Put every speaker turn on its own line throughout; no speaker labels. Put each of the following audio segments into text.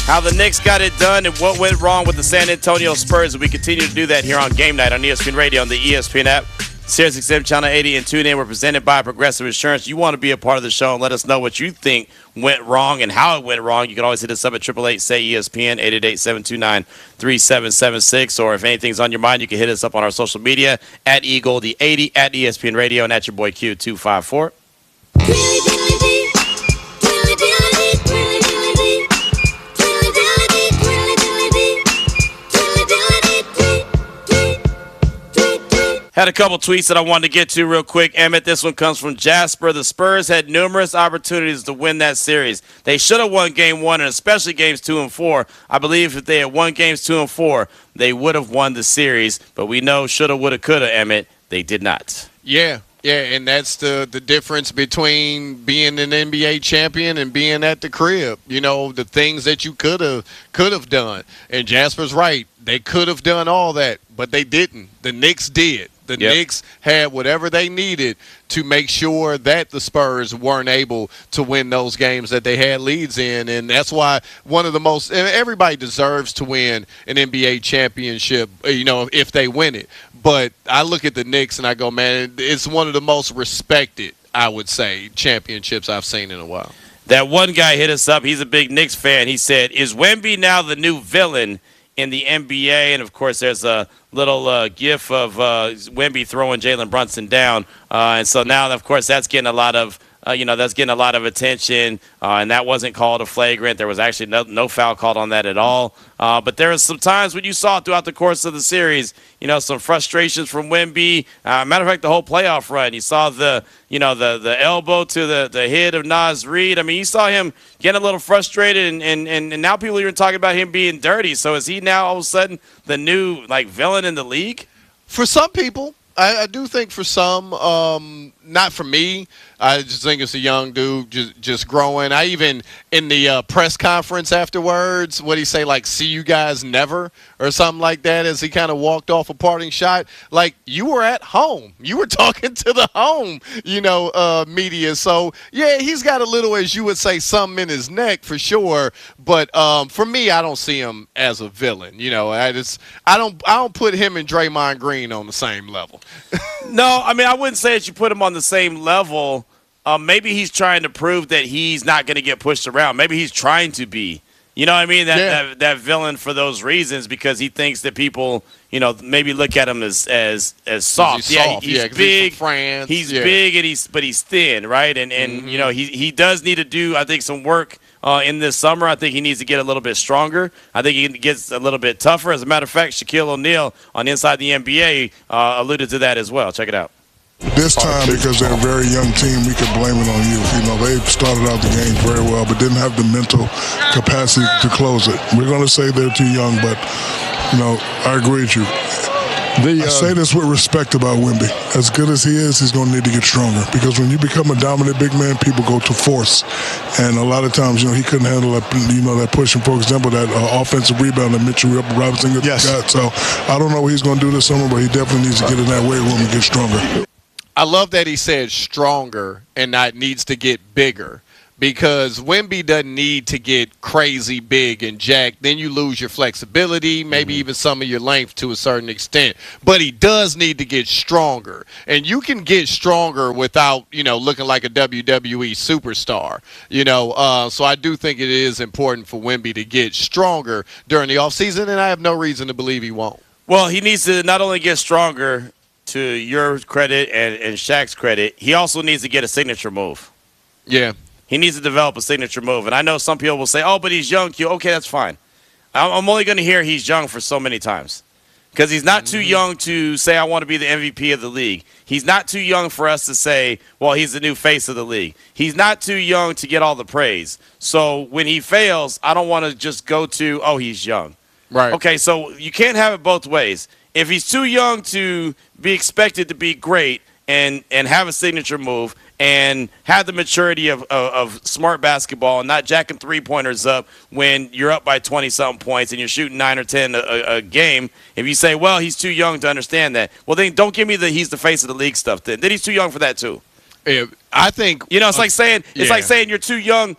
how the Knicks got it done and what went wrong with the San Antonio Spurs. And we continue to do that here on Game Night on ESPN Radio on the ESPN app, SiriusXM Channel 80, and tune in. We're presented by Progressive Insurance. You want to be a part of the show and let us know what you think went wrong and how it went wrong. You can always hit us up at 888-SAY-ESPN, 888-729-3776. Or if anything's on your mind, you can hit us up on our social media at eGoldie80, at ESPN Radio, and at your boy Q254. Had a couple tweets that I wanted to get to real quick. Emmett, this one comes from Jasper. The Spurs had numerous opportunities to win that series. They should have won Game 1, and especially Games 2 and 4. I believe if they had won Games 2 and 4, they would have won the series. But we know shoulda, woulda, coulda, Emmett. They did not.
Yeah, and that's the difference between being an NBA champion and being at the crib. You know, the things that you could have done. And Jasper's right. They could have done all that, but they didn't. The Knicks did. The Knicks had whatever they needed to make sure that the Spurs weren't able to win those games that they had leads in. And that's why one of the most – everybody deserves to win an NBA championship, you know, if they win it. But I look at the Knicks and I go, man, it's one of the most respected, I would say, championships I've seen in a while.
That one guy hit us up. He's a big Knicks fan. He said, is Wemby now the new villain in the NBA? And, of course, there's a little gif of Wemby throwing Jalen Brunson down. And so now, of course, that's getting a lot of that's getting a lot of attention, and that wasn't called a flagrant. There was actually no foul called on that at all. But there was some times when you saw throughout the course of the series, you know, some frustrations from Wemby. Matter of fact, the whole playoff run, you saw the elbow to the head of Naz Reid. I mean, you saw him getting a little frustrated, and now people are even talking about him being dirty. So is he now all of a sudden the new villain in the league?
For some people. I do think for some, not for me. I just think it's a young dude just growing. I even, in the press conference afterwards, what he say, like, see you guys never, or something like that, as he kind of walked off a parting shot. Like, you were at home. You were talking to the home, media. So, yeah, he's got a little, as you would say, something in his neck for sure. But for me, I don't see him as a villain. You know, I don't put him and Draymond Green on the same level.
No, I mean, I wouldn't say that you put him on the same level. Maybe he's trying to prove that he's not going to get pushed around. Maybe he's trying to be. You know what I mean? That villain for those reasons, because he thinks that people, maybe look at him as soft. He's big. He's France. He's big, but he's thin, right? And he does need to do, I think, some work in this summer. I think he needs to get a little bit stronger. I think he gets a little bit tougher. As a matter of fact, Shaquille O'Neal on Inside the NBA alluded to that as well. Check it out.
This time, because they're a very young team, we could blame it on you. They started out the game very well, but didn't have the mental capacity to close it. We're going to say they're too young, but, I agree with you. I say this with respect about Wemby. As good as he is, he's going to need to get stronger, because when you become a dominant big man, people go to force. And a lot of times, he couldn't handle that, that push. And, for example, that offensive rebound that Mitchell Robinson got. So I don't know what he's going to do this summer, but he definitely needs to get in that weight room and get stronger.
I love that he said stronger and not needs to get bigger, because Wemby doesn't need to get crazy big and jacked. Then you lose your flexibility, maybe even some of your length to a certain extent. But he does need to get stronger. And you can get stronger without, looking like a WWE superstar. So I do think it is important for Wemby to get stronger during the offseason, and I have no reason to believe he won't.
Well, he needs to not only get stronger, to your credit and Shaq's credit, he also needs to get a signature move.
Yeah.
He needs to develop a signature move. And I know some people will say, oh, but he's young, Q. Okay, that's fine. I'm only going to hear he's young for so many times, because he's not too young to say, I want to be the MVP of the league. He's not too young for us to say, well, he's the new face of the league. He's not too young to get all the praise. So when he fails, I don't want to just go to, oh, he's young.
Right.
Okay, so you can't have it both ways. If he's too young to be expected to be great and have a signature move and have the maturity of smart basketball and not jacking three-pointers up when you're up by 20-something points and you're shooting 9 or 10 a game, if you say, well, he's too young to understand that, well, then don't give me he's the face of the league stuff then. Then he's too young for that too.
I think
it's like saying
yeah.
you're too young.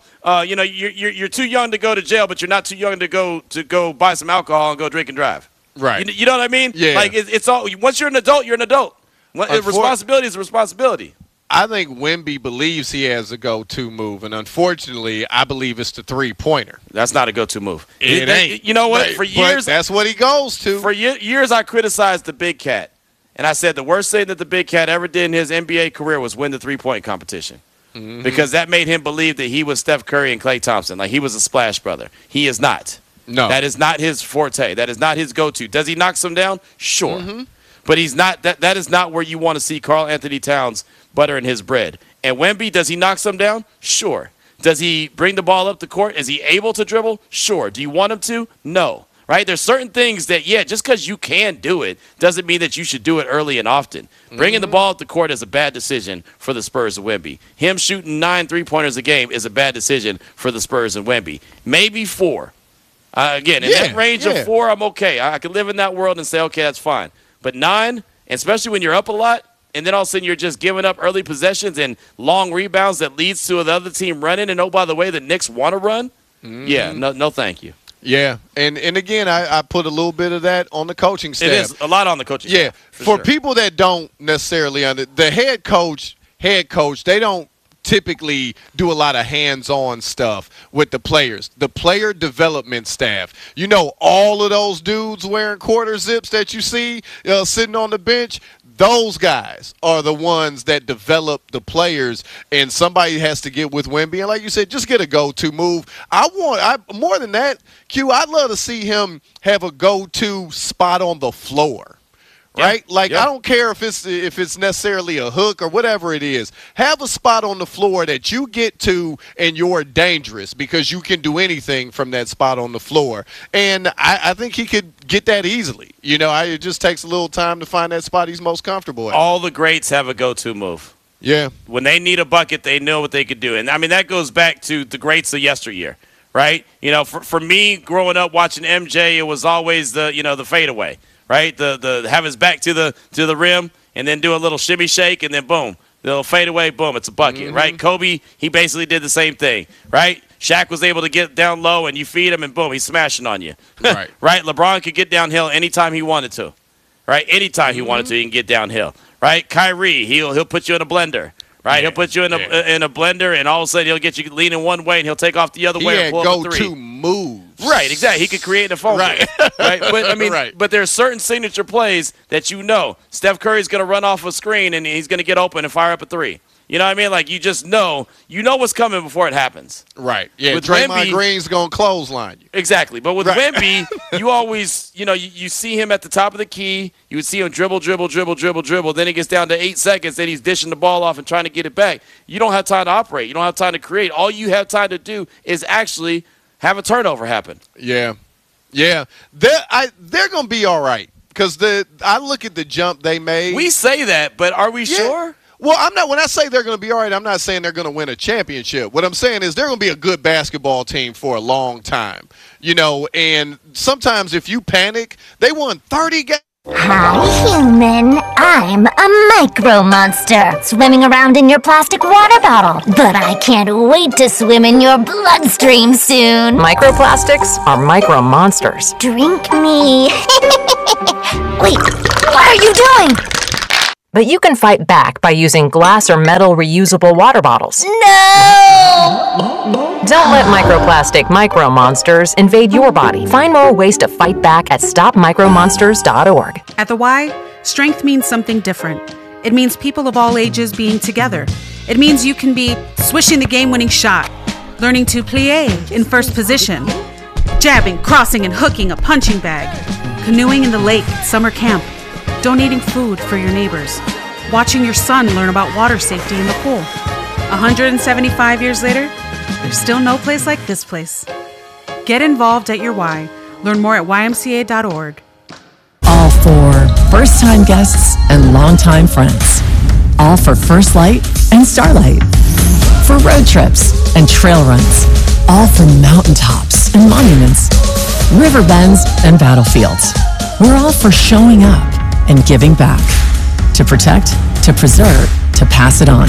You're too young to go to jail, but you're not too young to go buy some alcohol and go drink and drive.
Right.
You know what I mean?
Yeah.
Like it's all. Once you're an adult, you're an adult. Responsibility is a responsibility.
I think Wemby believes he has a go-to move, and unfortunately, I believe it's the three-pointer.
That's not a go-to move.
It ain't.
You know what? For years,
that's what he goes to.
For years, I criticized the Big Cat, and I said the worst thing that the Big Cat ever did in his NBA career was win the three-point competition, because that made him believe that he was Steph Curry and Klay Thompson, like he was a splash brother. He is not.
No,
that is not his forte. That is not his go-to. Does he knock some down? Sure, but he's not. That is not where you want to see Karl Anthony Towns buttering his bread. And Wemby, does he knock some down? Sure. Does he bring the ball up the court? Is he able to dribble? Sure. Do you want him to? No. Right? There's certain things that, just because you can do it doesn't mean that you should do it early and often. Bringing the ball up the court is a bad decision for the Spurs and Wemby. Him shooting 9 3-pointers a game is a bad decision for the Spurs and Wemby. Maybe 4. Again, in that range of 4, I'm okay. I can live in that world and say, okay, that's fine. But 9, especially when you're up a lot, and then all of a sudden you're just giving up early possessions and long rebounds that leads to the other team running. And, oh, by the way, the Knicks want to run? Yeah, no thank you.
Yeah, and again, I put a little bit of that on the coaching staff.
It is a lot on the coaching staff.
Yeah, for people that don't necessarily the head coach, they don't typically do a lot of hands-on stuff with the players. The player development staff, all of those dudes wearing quarter zips that you see sitting on the bench, those guys are the ones that develop the players, and somebody has to get with Wemby. And like you said, just get a go-to move. More than that, Q, I'd love to see him have a go-to spot on the floor. Right? I don't care if it's necessarily a hook or whatever it is. Have a spot on the floor that you get to and you're dangerous because you can do anything from that spot on the floor. And I think he could get that easily. It just takes a little time to find that spot he's most comfortable at.
All the greats have a go-to move.
Yeah.
When they need a bucket, they know what they could do. And, I mean, that goes back to the greats of yesteryear, right? For me, growing up watching MJ, it was always the fadeaway. Right, the have his back to the rim and then do a little shimmy shake and then boom, they'll fade away, boom, it's a bucket. Right, Kobe, he basically did the same thing. Right, Shaq was able to get down low and you feed him and boom, he's smashing on you.
Right,
right. LeBron could get downhill anytime he wanted to. Right, anytime he wanted to, he can get downhill. Right, Kyrie, he'll put you in a blender. Right, he'll put you in a blender, and all of a sudden he'll get you leaning one way, and he'll take off the other way and pull up a 3.
Go-to moves.
Right, exactly. He could create a phone.
Right,
right. But but there's certain signature plays that Steph Curry's going to run off a screen and he's going to get open and fire up a 3. You know what I mean? Like you just know what's coming before it happens.
Right. Yeah.
With
Draymond Green's going to clothesline you.
Exactly. But with Wemby, you always, you see him at the top of the key. You would see him dribble. Then he gets down to 8 seconds. Then he's dishing the ball off and trying to get it back. You don't have time to operate. You don't have time to create. All you have time to do is actually have a turnover happen.
Yeah. Yeah. They're going to be all right because I look at the jump they made.
We say that, but are we sure?
Well, I'm not. When I say they're going to be all right, I'm not saying they're going to win a championship. What I'm saying is they're going to be a good basketball team for a long time. And sometimes if you panic, they won 30 games.
Hi, human. I'm a micro monster, swimming around in your plastic water bottle. But I can't wait to swim in your bloodstream soon.
Microplastics are micro monsters.
Drink me. Wait, what are you doing?
But you can fight back by using glass or metal reusable water bottles.
No!
Don't let microplastic micro monsters invade your body. Find more ways to fight back at stopmicromonsters.org.
At the Y, strength means something different. It means people of all ages being together. It means you can be swishing the game-winning shot, learning to plie in first position, jabbing, crossing, and hooking a punching bag, canoeing in the lake at summer camp, donating food for your neighbors, watching your son learn about water safety in the pool. 175 years later, there's still no place like this place. Get involved at your Y. Learn more at ymca.org.
All for first-time guests and longtime friends. All for First Light and Starlight. For road trips and trail runs. All for mountaintops and monuments, river bends and battlefields. We're all for showing up and giving back. To protect, to preserve, to pass it on.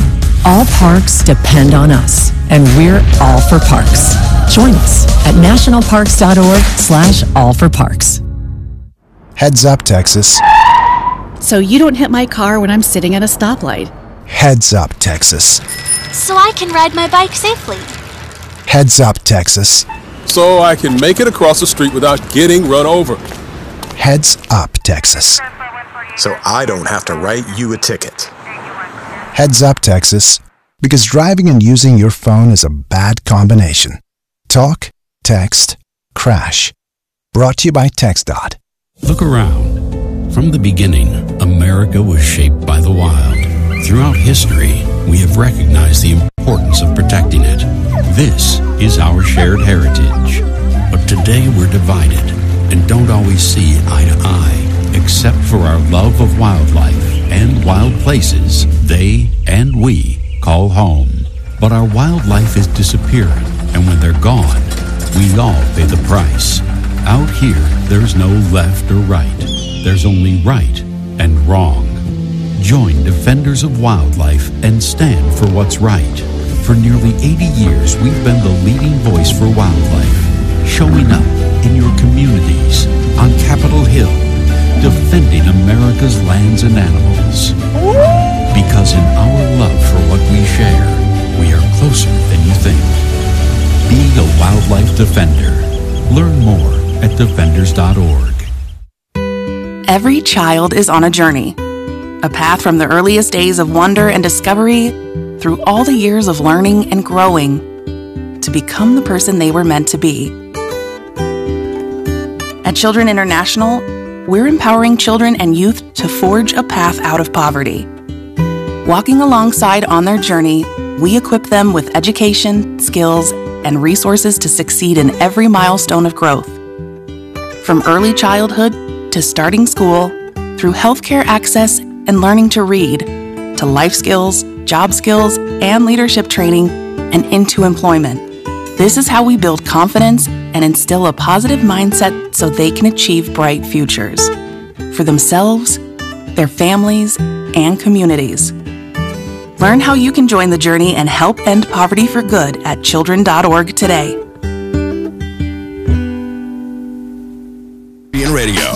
All parks depend on us, and we're all for parks. Join us at nationalparks.org/allforparks.
Heads up, Texas.
So you don't hit my car when I'm sitting at a stoplight.
Heads up, Texas.
So I can ride my bike safely.
Heads up, Texas.
So I can make it across the street without getting run over.
Heads up, Texas.
So I don't have to write you a ticket.
Heads up, Texas. Because driving and using your phone is a bad combination. Talk, text, crash. Brought to you by TxDOT.
Look around. From the beginning, America was shaped by the wild. Throughout history, we have recognized the importance of protecting it. This is our shared heritage. But today we're divided and don't always see eye to eye, except for our love of wildlife and wild places they and we call home. But our wildlife is disappearing, and when they're gone, we all pay the price. Out here, there's no left or right. There's only right and wrong. Join Defenders of Wildlife and stand for what's right. For nearly 80 years, we've been the leading voice for wildlife, showing up in your communities, on Capitol Hill, defending America's lands and animals. Because in our love for what we share, we are closer than you think. Be a wildlife defender. Learn more at defenders.org.
Every child is on a journey, a path from the earliest days of wonder and discovery through all the years of learning and growing to become the person they were meant to be. At Children International, we're empowering children and youth to forge a path out of poverty. Walking alongside on their journey, we equip them with education, skills, and resources to succeed in every milestone of growth. From early childhood to starting school, through healthcare access and learning to read, to life skills, job skills, and leadership training, and into employment. This is how we build confidence and instill a positive mindset so they can achieve bright futures for themselves, their families, and communities. Learn how you can join the journey and help end poverty for good at children.org today.
Radio.